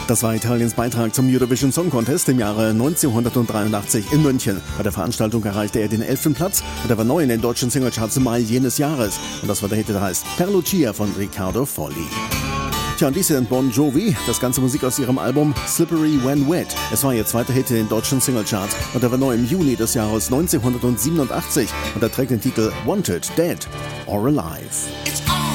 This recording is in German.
Das war Italiens Beitrag zum Eurovision Song Contest im Jahre 1983 in München. Bei der Veranstaltung erreichte er den 11. Platz und er war neu in den deutschen Singlecharts im Mai jenes Jahres. Und das war der Hit, der heißt Per Lucia von Riccardo Folli. Tja, und dies sind Bon Jovi, das ganze Musik aus ihrem Album Slippery When Wet. Es war ihr zweiter Hit in den deutschen Singlecharts und er war neu im Juni des Jahres 1987 und er trägt den Titel Wanted, Dead or Alive.